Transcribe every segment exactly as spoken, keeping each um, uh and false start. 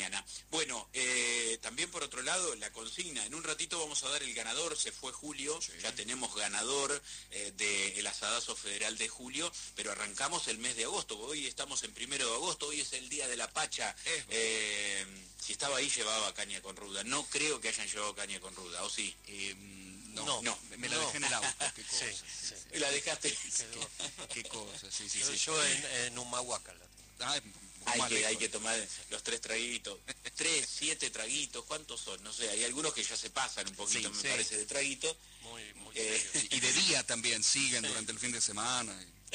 mañana. Bueno, eh, también por otro lado, la consigna, en un ratito vamos a dar el ganador, se fue Julio, sí. Ya tenemos ganador eh, del Asadazo Federal de Julio, pero arrancamos el mes de agosto, hoy estamos en primero de agosto, hoy es el día de la Pacha. Eh, si estaba ahí llevaba caña con ruda, no creo que hayan llevado caña con ruda, ¿o sí? Eh, No, no, no, me la no. dejé en el auto, qué cosa. Sí, sí, sí. La dejaste. Qué, qué cosa, sí, sí, yo, sí. Yo en, en Humahuaca la ah, hay, que, hay que tomar los tres traguitos, tres, siete traguitos, ¿cuántos son? No sé, hay algunos que ya se pasan un poquito, sí, me sí. parece, de traguito. Muy, muy eh, y de día también, siguen sí. durante el fin de semana.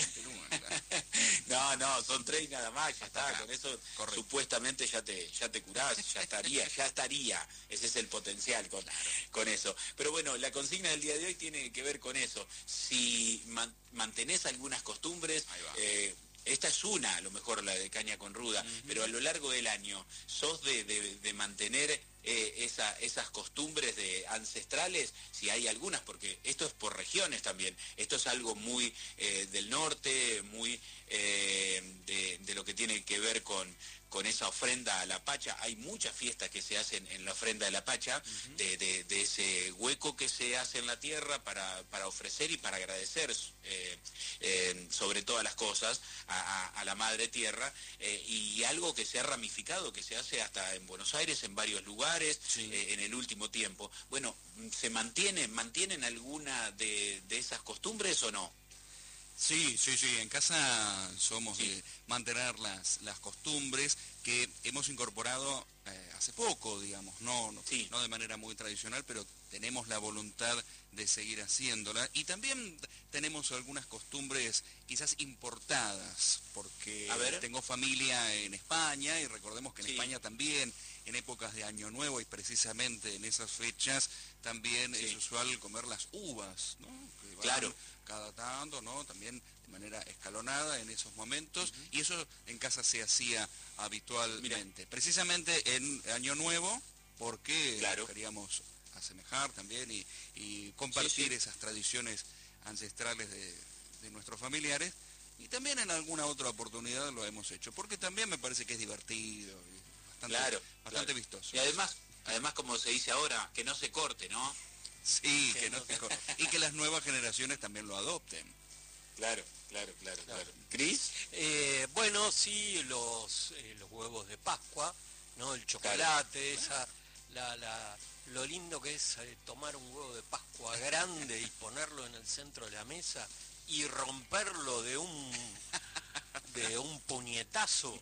No, no, son tres y nada más, ya está, con eso correcto. Supuestamente ya te, ya te curás, ya estaría, ya estaría, ese es el potencial con, con eso. Pero bueno, la consigna del día de hoy tiene que ver con eso, si man, mantenés algunas costumbres, eh, esta es una, a lo mejor la de caña con ruda, uh-huh. pero a lo largo del año, ¿sos de, de, de mantener eh, esa, esas costumbres de ancestrales? Si hay algunas, porque esto es por regiones también, esto es algo muy eh, del norte, muy eh, de, de lo que tiene que ver con, con esa ofrenda a la Pacha. Hay muchas fiestas que se hacen en la ofrenda de la Pacha, uh-huh. de, de, de ese hueco que se hace en la tierra para, para ofrecer y para agradecer eh, eh, sobre todas las cosas a, a, a la Madre Tierra, eh, y algo que se ha ramificado, que se hace hasta en Buenos Aires, en varios lugares, sí. eh, en el último tiempo. Bueno, ¿se mantiene, mantienen alguna de, de esas costumbres o no? Sí, sí, sí, en casa somos sí. de mantener las, las costumbres que hemos incorporado eh, hace poco, digamos, no, no, sí. no de manera muy tradicional, pero tenemos la voluntad de seguir haciéndola. Y también tenemos algunas costumbres quizás importadas, porque tengo familia en España y recordemos que en sí. España también, en épocas de Año Nuevo y precisamente en esas fechas, también sí. es usual comer las uvas, ¿no? Que van claro. cada tanto, ¿no? También de manera escalonada en esos momentos, uh-huh. y eso en casa se hacía habitualmente. Mira. Precisamente en Año Nuevo, porque claro. queríamos asemejar también y, y compartir sí, sí. esas tradiciones ancestrales de, de nuestros familiares, y también en alguna otra oportunidad lo hemos hecho, porque también me parece que es divertido, y bastante, claro, bastante claro. vistoso. Y además, además como se dice ahora, que no se corte, ¿no? Sí, que no se corte. Y que las nuevas generaciones también lo adopten. Claro, claro, claro, claro. ¿Cris? Eh, bueno, sí, los, eh, los huevos de Pascua, ¿no? El chocolate, claro. esa, la, la, lo lindo que es eh, tomar un huevo de Pascua grande y ponerlo en el centro de la mesa y romperlo de un de un puñetazo,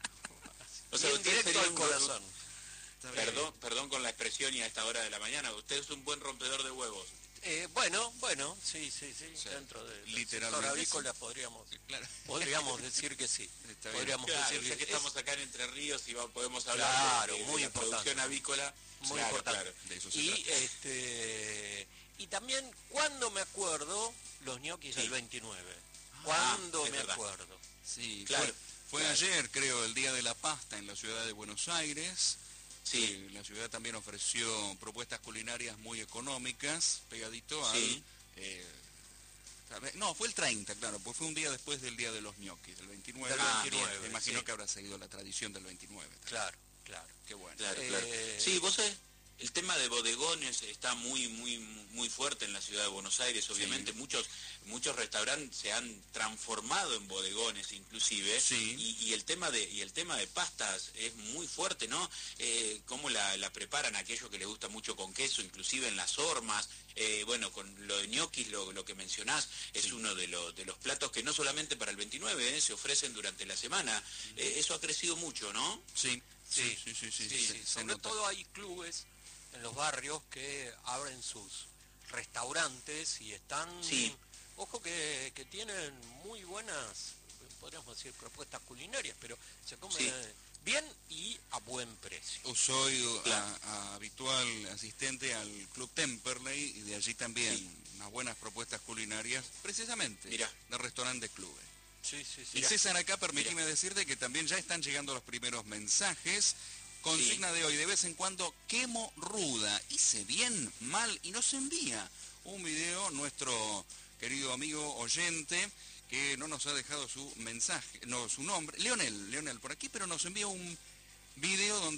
o sea, bien directo al corazón. Perdón, perdón con la expresión y a esta hora de la mañana, usted es un buen rompedor de huevos. Eh, bueno, bueno, sí, sí, sí, o sea, dentro de literalmente sector avícola sí. podríamos, claro. podríamos decir que sí. Está podríamos claro, decir ya que, que estamos acá en Entre Ríos y va, podemos hablar claro, de, de, muy de la producción avícola. Muy claro, importante. Claro, de eso se y, trata. este, y también, cuando me acuerdo, los ñoquis sí. del veintinueve. Ah, cuando me verdad. acuerdo. Sí, claro. Fue, fue claro. ayer, creo, el Día de la Pasta en la ciudad de Buenos Aires. Sí. Eh, la ciudad también ofreció propuestas culinarias muy económicas, pegadito al... Sí. Eh, no, fue el treinta, claro, pues fue un día después del Día de los ñoquis, del veintinueve. Del veintinueve, ah, me imagino sí. que habrá seguido la tradición del veintinueve. También. Claro, claro. Qué bueno. Claro, eh... claro. Sí, vos sabés, el tema de bodegones está muy, muy, muy fuerte en la ciudad de Buenos Aires, obviamente. Sí. Muchos, muchos restaurantes se han transformado en bodegones, inclusive. Sí. Y, y el tema de, y el tema de pastas es muy fuerte, ¿no? Eh, cómo la, la preparan aquellos que les gusta mucho con queso, inclusive en las hormas. Eh, bueno, con lo de ñoquis, lo, lo que mencionás, es sí. uno de, lo, de los platos que no solamente para el veintinueve, eh, se ofrecen durante la semana. Eh, eso ha crecido mucho, ¿no? Sí, sí, sí, sí, sí. sí, sí, sí, sí. sí Sobre todo hay clubes en los barrios que abren sus restaurantes y están, sí. ojo que, que tienen muy buenas, podríamos decir, propuestas culinarias, pero se comen sí. bien y a buen precio. Soy claro. a, a habitual asistente al Club Temperley y de allí también sí. unas buenas propuestas culinarias, precisamente Mirá. de restaurantes clubes. Sí, sí, sí. Y César, acá permíteme decirte que también ya están llegando los primeros mensajes. Consigna sí. de hoy, de vez en cuando quemo ruda, hice bien, mal, y nos envía un video nuestro querido amigo oyente, que no nos ha dejado su mensaje, no, su nombre, Leonel, Leonel por aquí, pero nos envía un video donde